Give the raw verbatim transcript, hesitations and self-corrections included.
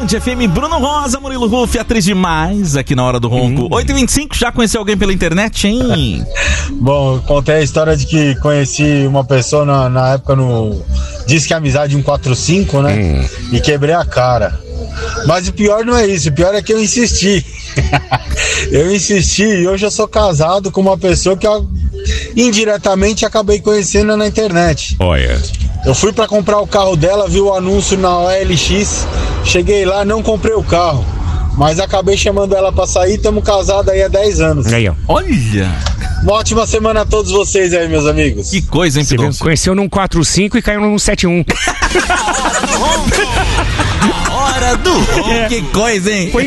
Band F M, Bruno Rosa, Murilo Ruff, atriz demais aqui na Hora do Ronco. Hum. oito e vinte e cinco, já conheceu alguém pela internet, hein? Bom, eu contei a história de que conheci uma pessoa na, na época no Disque Amizade cento e quarenta e cinco, né? Hum. E quebrei a cara. Mas o pior não é isso, o pior é que eu insisti. Eu insisti e hoje eu sou casado com uma pessoa que eu indiretamente acabei conhecendo na internet. Olha. Eu fui pra comprar o carro dela, vi o anúncio na O L X, cheguei lá, não comprei o carro, mas acabei chamando ela pra sair, estamos casados aí há dez anos. Aí, ó. Olha! Uma ótima semana a todos vocês aí, meus amigos. Que coisa, hein, Você viu, conheceu num quatro cinco e caiu num sete um. Hora do Ronco. Que coisa, hein? Foi